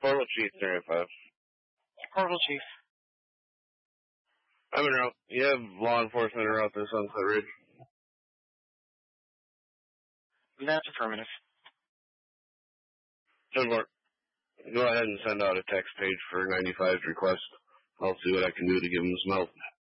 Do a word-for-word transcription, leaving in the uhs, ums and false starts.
Portal Chief, three oh five. Portal Chief. I'm en route. You have law enforcement en route to Sunset Ridge. That's affirmative. ten four. Go ahead and send out a text page for ninety-five's request. I'll see what I can do to give him some help.